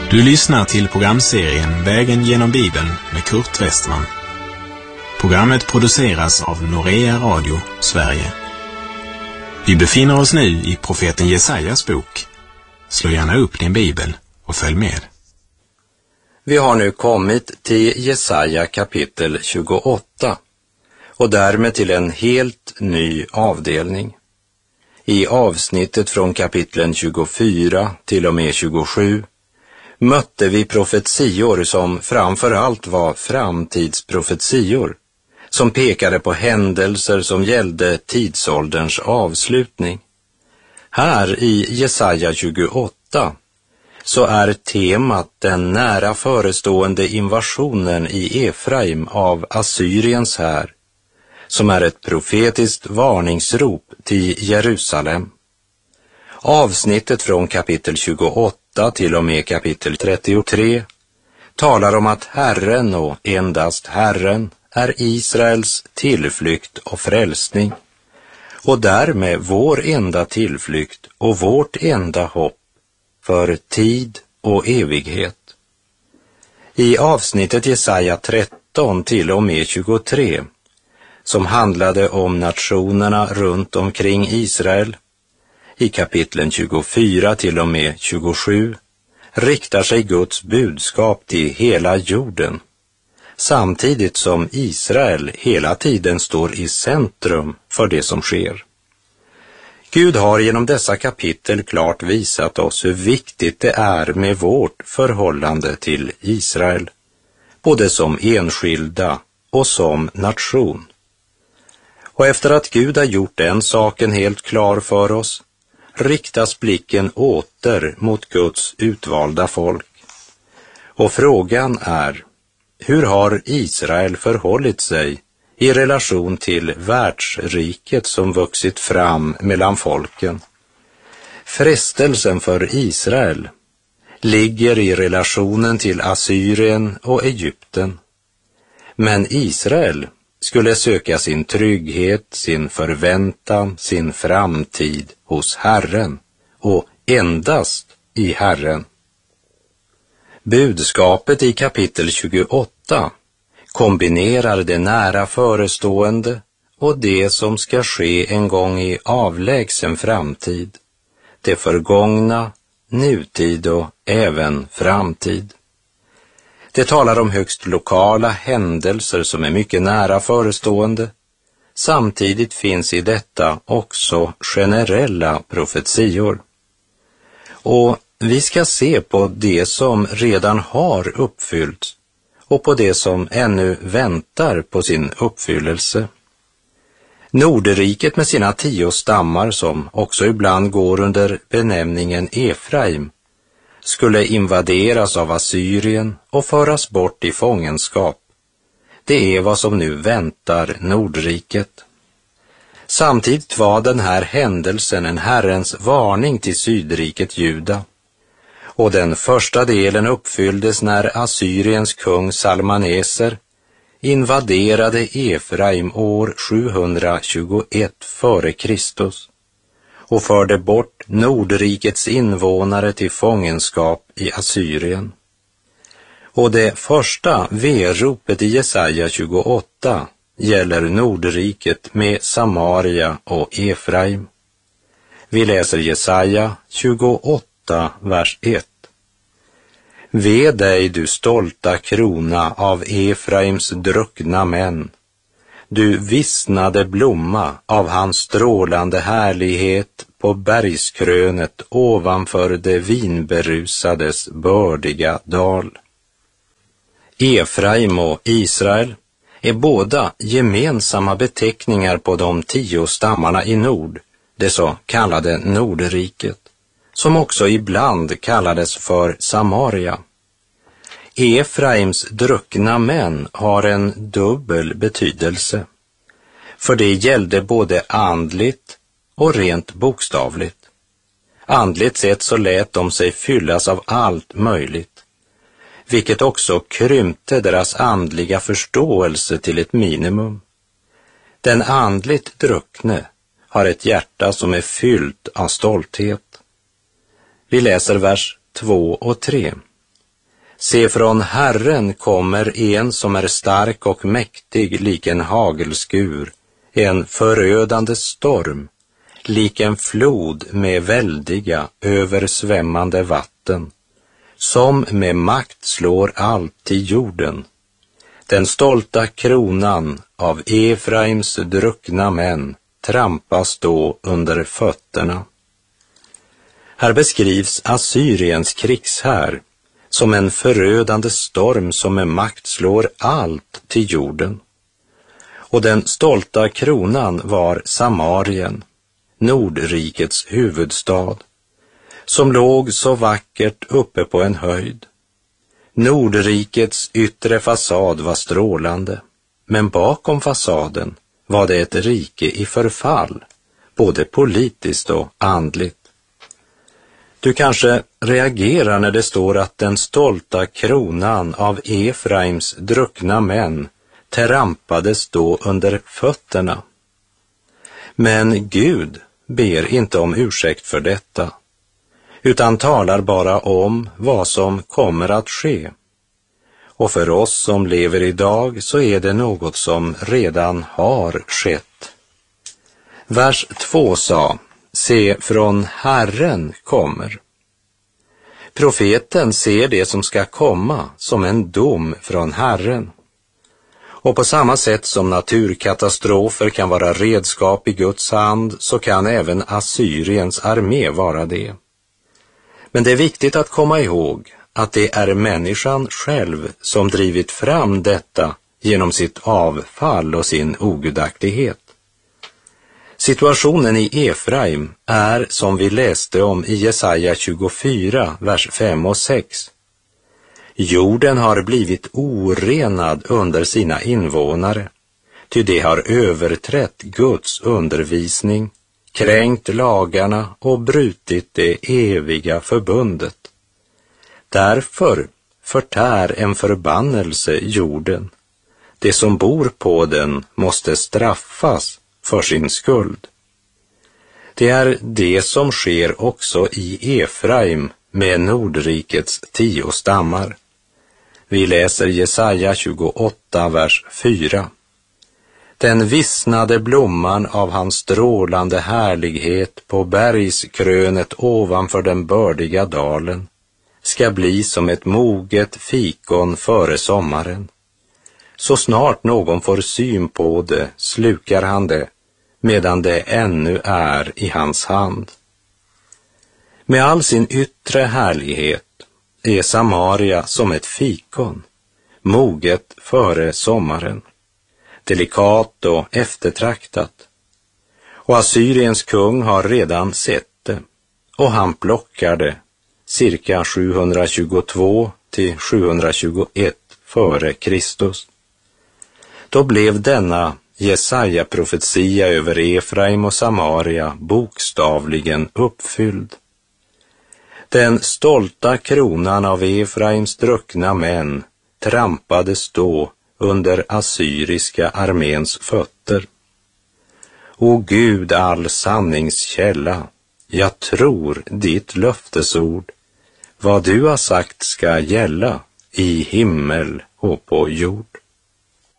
Du lyssnar till programserien Vägen genom Bibeln med Kurt Westman. Programmet produceras av Norea Radio, Sverige. Vi befinner oss nu i profeten Jesajas bok. Slå gärna upp din bibel och följ med. Vi har nu kommit till Jesaja kapitel 28 och därmed till en helt ny avdelning. I avsnittet från kapitlen 24 till och med 27 mötte vi profetior som framför allt var framtidsprofetior, som pekade på händelser som gällde tidsålderns avslutning. Här i Jesaja 28 så är temat den nära förestående invasionen i Efraim av Assyriens här, som är ett profetiskt varningsrop till Jerusalem. Avsnittet från kapitel 28 till och med kapitel 33 talar om att Herren och endast Herren är Israels tillflykt och frälsning, och därmed vår enda tillflykt och vårt enda hopp för tid och evighet. I avsnittet Jesaja 13 till och med 23, som handlade om nationerna runt omkring Israel, i kapitlen 24 till och med 27 riktar sig Guds budskap till hela jorden, samtidigt som Israel hela tiden står i centrum för det som sker. Gud har genom dessa kapitel klart visat oss hur viktigt det är med vårt förhållande till Israel, både som enskilda och som nation. Och efter att Gud har gjort den saken helt klar för oss, riktas blicken åter mot Guds utvalda folk. Och frågan är, hur har Israel förhållit sig i relation till världsriket som vuxit fram mellan folken? Frestelsen för Israel ligger i relationen till Assyrien och Egypten. Men Israel skulle söka sin trygghet, sin förväntan, sin framtid hos Herren och endast i Herren. Budskapet i kapitel 28 kombinerar det nära förestående och det som ska ske en gång i avlägsen framtid, det förgångna, nutid och även framtid. Det talar om högst lokala händelser som är mycket nära förestående. Samtidigt finns i detta också generella profetior. Och vi ska se på det som redan har uppfyllts och på det som ännu väntar på sin uppfyllelse. Nordriket med sina 10 stammar, som också ibland går under benämningen Efraim, skulle invaderas av Assyrien och föras bort i fångenskap. Det är vad som nu väntar Nordriket. Samtidigt var den här händelsen en Herrens varning till Sydriket Juda. Och den första delen uppfylldes när Assyriens kung Salmaneser invaderade Efraim år 721 före Kristus och förde bort Nordrikets invånare till fångenskap i Assyrien. Och det första V-ropet i Jesaja 28 gäller Nordriket med Samaria och Efraim. Vi läser Jesaja 28, vers 1. Ve dig, du stolta krona av Efraims druckna män, du vissnade blomma av hans strålande härlighet på bergskrönet ovanför det vinberusades bördiga dal. Efraim och Israel är båda gemensamma beteckningar på de 10 stammarna i nord, det så kallade Nordriket, som också ibland kallades för Samaria. Efraims druckna män har en dubbel betydelse, för det gällde både andligt och rent bokstavligt. Andligt sett så lät de sig fyllas av allt möjligt, vilket också krympte deras andliga förståelse till ett minimum. Den andligt druckne har ett hjärta som är fyllt av stolthet. Vi läser vers 2 och 3. Se, från Herren kommer en som är stark och mäktig, lik en hagelskur, en förödande storm, lik en flod med väldiga, översvämmande vatten, som med makt slår allt till jorden. Den stolta kronan av Efraims druckna män trampas då under fötterna. Här beskrivs Assyriens krigshär som en förödande storm som med makt slår allt till jorden. Och den stolta kronan var Samarien, Nordrikets huvudstad, som låg så vackert uppe på en höjd. Nordrikets yttre fasad var strålande, men bakom fasaden var det ett rike i förfall, både politiskt och andligt. Du kanske reagerar när det står att den stolta kronan av Efraims druckna män trampades då under fötterna. Men Gud ber inte om ursäkt för detta, utan talar bara om vad som kommer att ske. Och för oss som lever idag så är det något som redan har skett. Vers 2 sa: se, från Herren kommer. Profeten ser det som ska komma som en dom från Herren. Och på samma sätt som naturkatastrofer kan vara redskap i Guds hand, så kan även Assyriens armé vara det. Men det är viktigt att komma ihåg att det är människan själv som drivit fram detta genom sitt avfall och sin ogudaktighet. Situationen i Efraim är som vi läste om i Jesaja 24, vers 5 och 6. Jorden har blivit orenad under sina invånare, ty de har överträtt Guds undervisning, kränkt lagarna och brutit det eviga förbundet. Därför förtär en förbannelse jorden. De som bor på den måste straffas för sin skuld. Det är det som sker också i Efraim med Nordrikets 10 stammar. Vi läser Jesaja 28, vers 4. Den vissnade blomman av hans strålande härlighet på bergskrönet ovanför den bördiga dalen ska bli som ett moget fikon före sommaren. Så snart någon får syn på det slukar han det, medan det ännu är i hans hand. Med all sin yttre härlighet är Samaria som ett fikon, moget före sommaren, delikat och eftertraktat. Och Assyriens kung har redan sett det, och han plockar det cirka 722 till 721 före Kristus. Då blev denna Jesaja-profetia över Efraim och Samaria bokstavligen uppfylld. Den stolta kronan av Efraims druckna män trampades då under assyriska arméns fötter. O Gud, all sanningskälla, jag tror ditt löftesord. Vad du har sagt ska gälla i himmel och på jord.